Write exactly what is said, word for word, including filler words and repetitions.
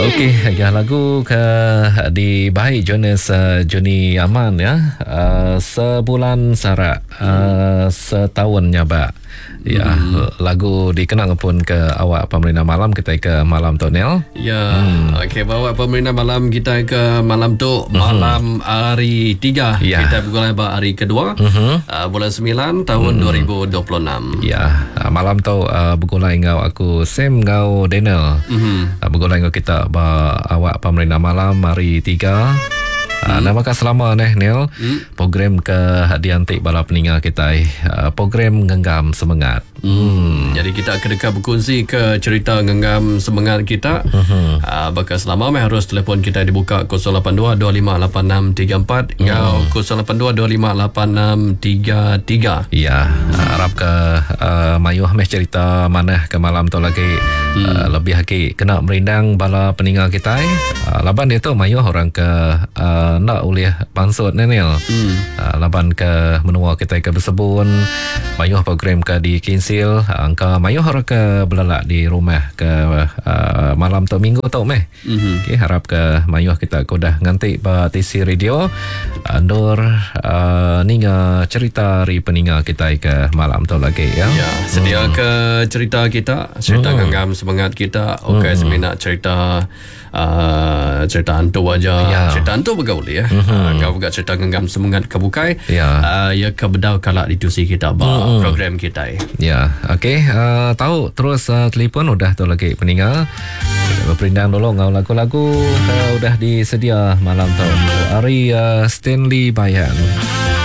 Okey, ya lagu ke di baik Jonas uh, Joni Aman ya. Uh, sebulan sarak uh, setahun nyaba. Ya, hmm. lagu dikenang pun ke awak pemerintah malam kita ke malam tu Nel. Ya, hmm. okey bawa pemerintah malam kita ke malam tu malam hmm. hari tiga. Ya. Kita bergulai hari kedua hmm. uh, bulan sembilan tahun hmm. dua ribu dua puluh enam. Ya, uh, malam tu uh, bergulai ngau aku Sam ngau Daniel. Hmm. Uh, bergulai ngau kita ba awak pemerintah malam hari tiga. Uh, hmm. Nama selama neh Nel hmm. program ke diantik bala peningal kita uh, program genggam semangat. Hmm. Jadi kita akan berkongsi ke cerita genggam semangat kita. Hmm. Uh, bakal selama meh harus telefon kita dibuka kosong lapan dua dua lima lapan enam tiga empat hmm. ngau kosong lapan dua dua lima lapan enam tiga tiga. Ya, harap ke uh, mayuh meh cerita mana ke malam tu lagi hmm. uh, lebih haki kena merindang bala peningal kita. Uh, laban itu mayuh orang ke uh, nak oleh pansut Nenel hmm. uh, laban ke menua kita ke bersebun mayuh program ke di kinsil angka mayuh orang ke belalak di rumah ke uh, malam tu minggu tu meh hmm. okay, harap ke mayuh kita kudah ngantik ba T C radio andur uh, ninga cerita ri peninga kita ke malam tu lagi ya, ya sedia hmm. ke cerita kita cerita hmm. genggam semangat kita okey hmm. semina cerita uh, cerita hantu aja ya. Cerita hantu bergaul ya. Mm-hmm. Kau buka cerita genggam semangat kebukai. Ya. Uh, ya kebedau kalak ditusi kita ba mm-hmm. program kita. Ya. Okey, uh, tahu terus uh, telefon udah tu lagi peninggal. Berperindang dulu ngau lagu-lagu uh, udah disedia malam tu. Ari uh, Stanley Bayan.